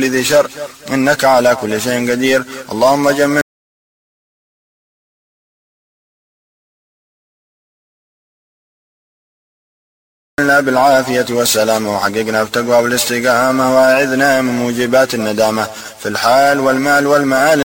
ذي شر، إنك على كل شيء قدير. اللهم جمع بالعافية والسلام، وحققنا بالتقوى والاستقامة، وأعذنا من موجبات الندامة في الحال والمال والمآل